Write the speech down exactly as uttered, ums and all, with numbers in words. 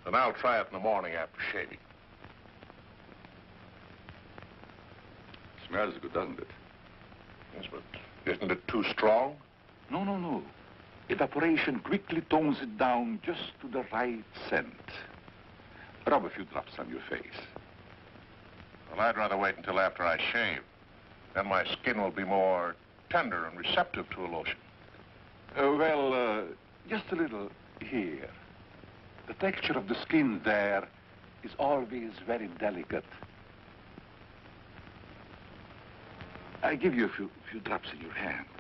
Then I'll try it in the morning after shaving. Smells good, doesn't it? Yes, but isn't it too strong? No, no, no. Evaporation quickly tones it down just to the right scent. Rub a few drops on your face. Well, I'd rather wait until after I shave. Then my skin will be more tender and receptive to a lotion. Uh, well, uh, just a little here. The texture of the skin there is always very delicate. I give you a few, few drops in your hand.